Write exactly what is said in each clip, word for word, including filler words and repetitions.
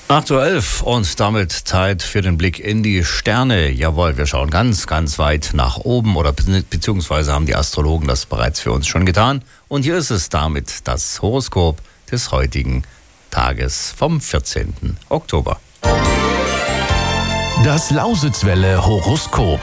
acht Uhr elf und damit Zeit für den Blick in die Sterne. Jawohl, wir schauen ganz, ganz weit nach oben oder be- beziehungsweise haben die Astrologen das bereits für uns schon getan. Und hier ist es damit das Horoskop des heutigen Tages vom vierzehnten Oktober. Das Lausitzwelle Horoskop.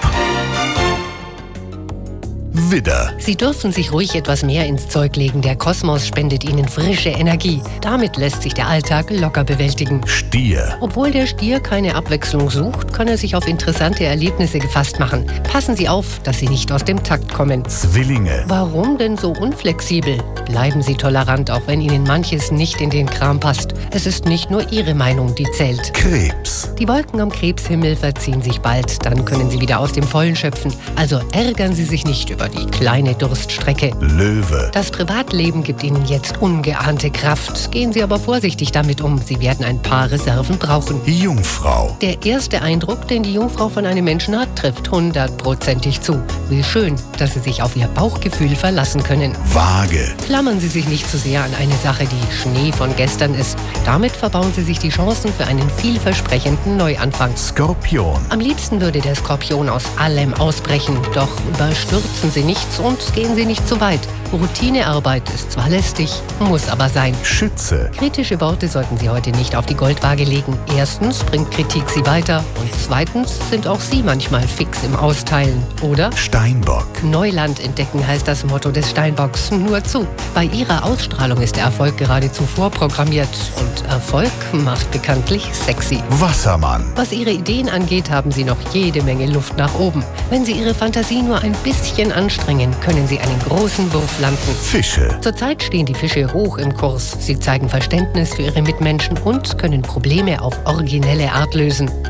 Widder. Sie dürfen sich ruhig etwas mehr ins Zeug legen. Der Kosmos spendet Ihnen frische Energie. Damit lässt sich der Alltag locker bewältigen. Stier. Obwohl der Stier keine Abwechslung sucht, kann er sich auf interessante Erlebnisse gefasst machen. Passen Sie auf, dass Sie nicht aus dem Takt kommen. Zwillinge. Warum denn so unflexibel? Bleiben Sie tolerant, auch wenn Ihnen manches nicht in den Kram passt. Es ist nicht nur Ihre Meinung, die zählt. Krebs. Die Wolken am Krebshimmel verziehen sich bald. Dann können Sie wieder aus dem Vollen schöpfen. Also ärgern Sie sich nicht über die kleine Durststrecke. Löwe. Das Privatleben gibt Ihnen jetzt ungeahnte Kraft. Gehen Sie aber vorsichtig damit um. Sie werden ein paar Reserven brauchen. Jungfrau. Der erste Eindruck, den die Jungfrau von einem Menschen hat, trifft hundertprozentig zu. Wie schön, dass Sie sich auf Ihr Bauchgefühl verlassen können. Waage. Klammern Sie sich nicht zu sehr an eine Sache, die Schnee von gestern ist. Damit verbauen Sie sich die Chancen für einen vielversprechenden Neuanfang. Skorpion. Am liebsten würde der Skorpion aus allem ausbrechen, doch überstürzen Sie nichts und gehen Sie nicht zu weit. Routinearbeit ist zwar lästig, muss aber sein. Schütze. Kritische Worte sollten Sie heute nicht auf die Goldwaage legen. Erstens bringt Kritik Sie weiter und zweitens sind auch Sie manchmal fix im Austeilen, oder? Steinbock. Neuland entdecken heißt das Motto des Steinbocks. Nur zu. Bei Ihrer Ausstrahlung ist der Erfolg geradezu vorprogrammiert und Erfolg macht bekanntlich sexy. Wassermann. Was Ihre Ideen angeht, haben Sie noch jede Menge Luft nach oben. Wenn Sie Ihre Fantasie nur ein bisschen anstrengen, können Sie einen großen Wurf landen. Fische. Zurzeit stehen die Fische hoch im Kurs. Sie zeigen Verständnis für ihre Mitmenschen und können Probleme auf originelle Art lösen.